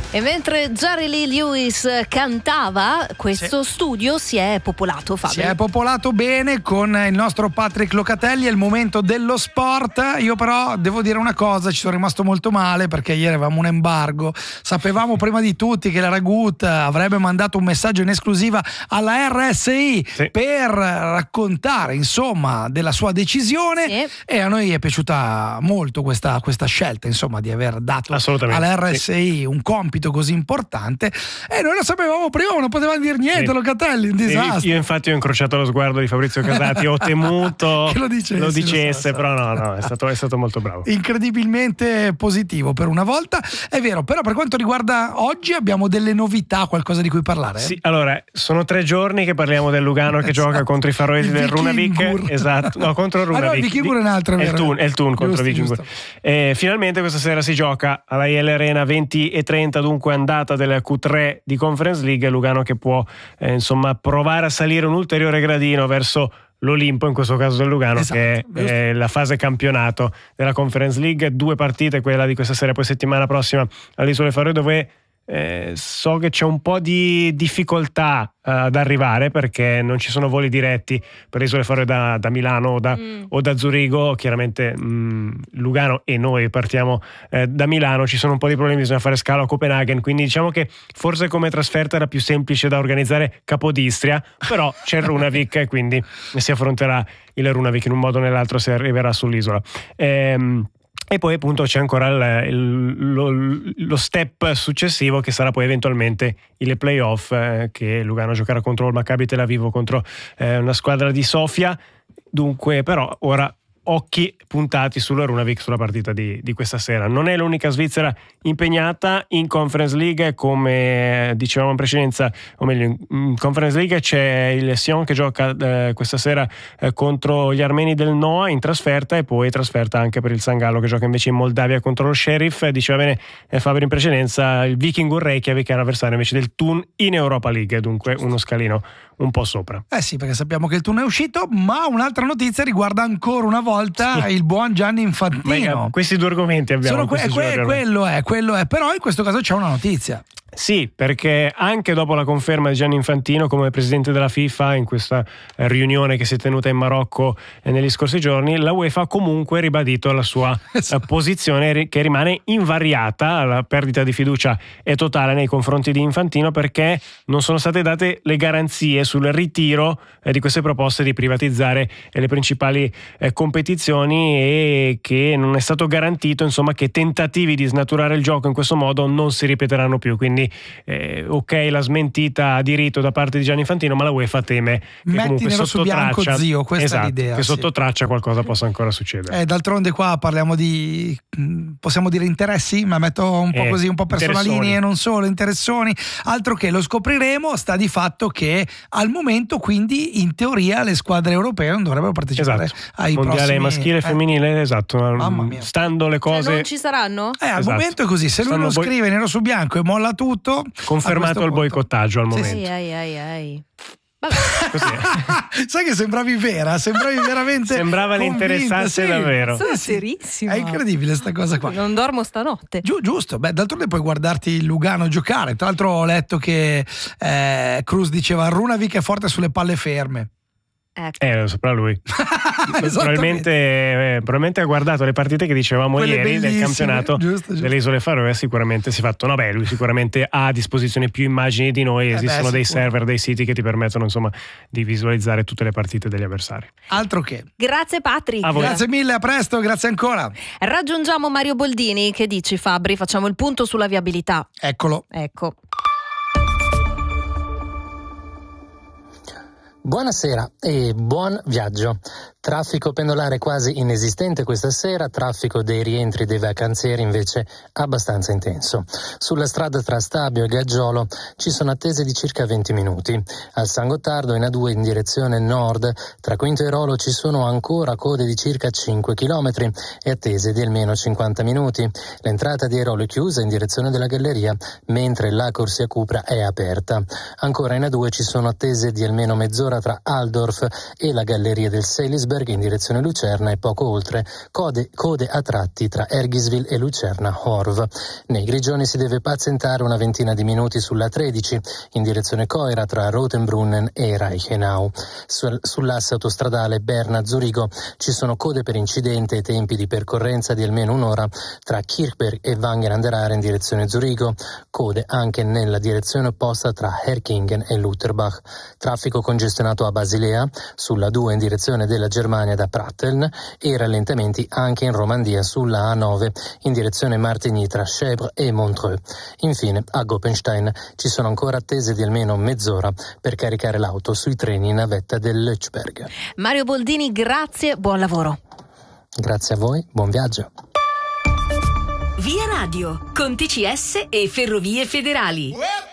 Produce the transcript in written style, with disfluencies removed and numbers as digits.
E mentre Jerry Lee Lewis cantava, questo studio si è popolato, Fabio. Si è popolato bene con il nostro Patrick Locatelli. È il momento dello sport. Io però devo dire una cosa, ci sono rimasto molto male perché ieri avevamo un embargo. Sapevamo prima di tutti che la Ragut avrebbe mandato un messaggio in esclusiva alla RSI per raccontare insomma della sua decisione, e a noi è piaciuta molto questa scelta, insomma, di aver dato alla RSI un compito così importante, e noi lo sapevamo prima, ma non potevamo dire niente. Locatelli, un disastro. Io infatti ho incrociato lo sguardo di Fabrizio Casati, ho temuto che lo dicesse, però no, è stato molto bravo, incredibilmente positivo per una volta, è vero. Però per quanto riguarda oggi abbiamo delle novità, qualcosa di cui parlare? Sì, allora sono 3 giorni che parliamo del Lugano che gioca contro i faroesi del Runavik, esatto, no, contro il Runavik. Il Vikingur è un altro, è vero? È il Thun contro il Vikingur. Finalmente questa sera si gioca alla IL Arena 20:30, dunque andata della Q3 di Conference League. Lugano che può insomma provare a salire un ulteriore gradino verso l'Olimpo, in questo caso del Lugano, che è la fase campionato della Conference League. 2 partite, quella di questa sera, poi settimana prossima alle Isole Faroe, dove so che c'è un po' di difficoltà ad arrivare perché non ci sono voli diretti per le Isole Faroe da Milano o da Zurigo. Chiaramente Lugano e noi partiamo da Milano, ci sono un po' di problemi, bisogna fare scalo a Copenaghen, quindi diciamo che forse come trasferta era più semplice da organizzare Capodistria, però c'è il Runavik e quindi si affronterà il Runavik in un modo o nell'altro se arriverà sull'isola. E poi appunto c'è ancora lo step successivo, che sarà poi eventualmente il playoff, che Lugano giocherà contro il Maccabi Tel Aviv, contro una squadra di Sofia. Dunque però ora occhi puntati sulla Runavik, sulla partita di questa sera. Non è l'unica svizzera impegnata in Conference League, come dicevamo in precedenza, o meglio in Conference League c'è il Sion che gioca questa sera contro gli armeni del Noah in trasferta, e poi trasferta anche per il San Gallo che gioca invece in Moldavia contro lo Sheriff. Diceva bene Fabio in precedenza, il Vikingur Reykjavik è l'avversario invece del Thun in Europa League, dunque uno scalino un po' sopra. Sì, perché sappiamo che il Thun è uscito, ma un'altra notizia riguarda ancora una volta il buon Gianni Infantino. Questi 2 argomenti abbiamo. Quello è, però in questo caso c'è una notizia. Sì, perché anche dopo la conferma di Gianni Infantino come presidente della FIFA in questa riunione che si è tenuta in Marocco negli scorsi giorni, la UEFA ha comunque ribadito la sua posizione, che rimane invariata. La perdita di fiducia è totale nei confronti di Infantino, perché non sono state date le garanzie sul ritiro di queste proposte di privatizzare le principali competizioni, e che non è stato garantito insomma che tentativi di snaturare il gioco in questo modo non si ripeteranno più. Quindi ok la smentita a diritto da parte di Gianni Infantino, ma la UEFA teme che comunque sotto bianco, traccia, zio, questa è l'idea, che sotto traccia qualcosa possa ancora succedere. D'altronde qua parliamo di, possiamo dire, interessi, ma metto un po' così, un po' personalini e non solo, interessoni, altro che, lo scopriremo. Sta di fatto che al momento, quindi in teoria, le squadre europee non dovrebbero partecipare ai mondiale prossimi maschile e femminile, Mamma mia. Stando le cose, cioè non ci saranno? Al momento è così, se lui non scrive nero su bianco e molla tutto, confermato il boicottaggio al momento. Vabbè. Sai che sembravi veramente sembrava ne interessasse davvero. Sono serissima. È incredibile sta cosa qua. Non dormo stanotte. Giusto, d'altronde puoi guardarti il Lugano giocare. Tra l'altro ho letto che Cruz diceva Runavik è forte sulle palle ferme. Lo saprà lui. probabilmente ha guardato le partite che dicevamo ieri del campionato giusto. Delle Isole Faroe. Sicuramente si è fatto lui sicuramente ha a disposizione più immagini di noi. Esistono dei server, dei siti che ti permettono insomma di visualizzare tutte le partite degli avversari. Altro che. Grazie Patrick. Grazie mille, a presto, grazie ancora. Raggiungiamo Mario Boldini. Che dici, Fabri? Facciamo il punto sulla viabilità. Eccolo. Ecco. Buonasera e buon viaggio. Traffico pendolare quasi inesistente questa sera, traffico dei rientri dei vacanzieri invece abbastanza intenso. Sulla strada tra Stabio e Gaggiolo ci sono attese di circa 20 minuti. Al San Gottardo in A2 in direzione nord, tra Quinto e Rolo ci sono ancora code di circa 5 km e attese di almeno 50 minuti. L'entrata di Airolo è chiusa in direzione della Galleria, mentre la corsia Cupra è aperta. Ancora in A2 ci sono attese di almeno mezz'ora quella tra Altdorf e la galleria del Salisberg in direzione Lucerna e poco oltre code a tratti tra Ergiswil e Lucerna-Horv. Nei Grigioni si deve pazientare una ventina di minuti sulla 13 in direzione Coira tra Rotenbrunnen e Reichenau. Sull'asse autostradale Berna-Zurigo ci sono code per incidente e tempi di percorrenza di almeno un'ora tra Kirchberg e Wangen an der Aare in direzione Zurigo, code anche nella direzione opposta tra Herkingen e Lutherbach. Traffico congestionato a Basilea, sulla 2 in direzione della Germania da Pratteln e rallentamenti anche in Romandia sulla A9 in direzione Martigny tra Chèvre e Montreux. Infine a Goppenstein ci sono ancora attese di almeno mezz'ora per caricare l'auto sui treni navetta del Lötschberg. Mario Boldini, grazie, buon lavoro. Grazie a voi, buon viaggio. Via Radio, con TCS e Ferrovie Federali.